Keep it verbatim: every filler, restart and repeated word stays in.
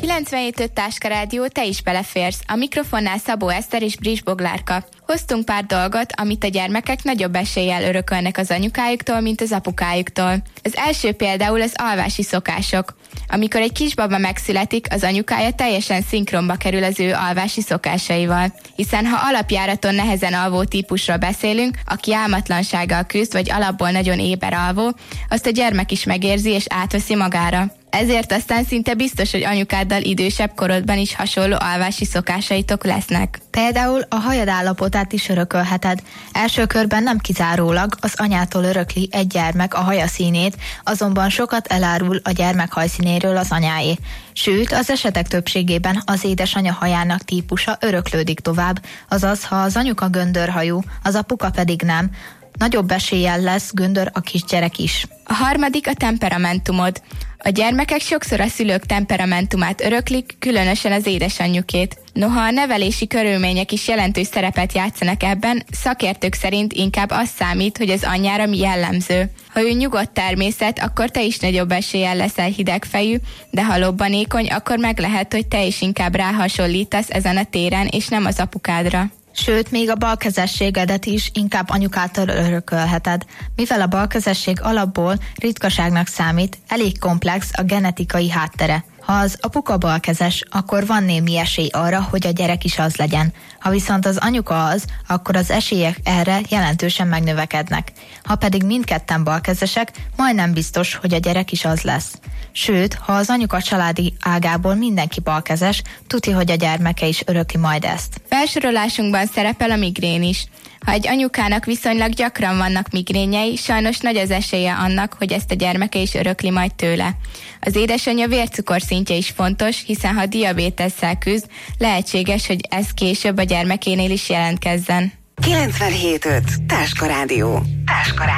kilencvenhét öt Táska Rádió, te is beleférsz. A mikrofonnál Szabó Eszter és Bris Boglárka. Hoztunk pár dolgot, amit a gyermekek nagyobb eséllyel örökölnek az anyukájuktól, mint az apukájuktól. Az első például az alvási szokások. Amikor egy kisbaba megszületik, az anyukája teljesen szinkronba kerül az ő alvási szokásaival. Hiszen ha alapjáraton nehezen alvó típusról beszélünk, aki álmatlansággal küzd, vagy alapból nagyon éber alvó, azt a gyermek is megérzi és átveszi magára. Ezért aztán szinte biztos, hogy anyukáddal idősebb korodban is hasonló alvási szokásaitok lesznek. Például a hajad állapotát is örökölheted. Első körben nem kizárólag az anyától örökli egy gyermek a haja színét, azonban sokat elárul a gyermek hajszínéről az anyáé. Sőt, az esetek többségében az édesanya hajának típusa öröklődik tovább, azaz ha az anyuka göndörhajú, az apuka pedig nem, nagyobb eséllyel lesz göndör a kisgyerek is. A harmadik a temperamentumod. A gyermekek sokszor a szülők temperamentumát öröklik, különösen az édesanyjukét. Noha a nevelési körülmények is jelentős szerepet játszanak ebben, szakértők szerint inkább az számít, hogy az anyjára mi jellemző. Ha ő nyugodt természet, akkor te is nagyobb eséllyel leszel hidegfejű, de ha lobbanékony, akkor meg lehet, hogy te is inkább ráhasonlítasz ezen a téren, és nem az apukádra. Sőt, még a balkezességedet is inkább anyukától örökölheted. Mivel a balkezesség alapból ritkaságnak számít, elég komplex a genetikai háttere. Ha az apuka balkezes, akkor van némi esély arra, hogy a gyerek is az legyen. Ha viszont az anyuka az, akkor az esélyek erre jelentősen megnövekednek. Ha pedig mindketten balkezesek, majdnem biztos, hogy a gyerek is az lesz. Sőt, ha az anyuka családi ágából mindenki balkezes, tuti, hogy a gyermeke is örökli majd ezt. Felsorolásunkban szerepel a migrén is. Ha egy anyukának viszonylag gyakran vannak migrényei, sajnos nagy az esélye annak, hogy ezt a gyermeke is örökli majd tőle. Az édesanyja vércukorszintje is fontos, hiszen ha diabétesszel küzd, lehetséges, hogy ez később a gyermekénél is jelentkezzen. kilencvenhét öt Táska Rádió. Táska Rádió.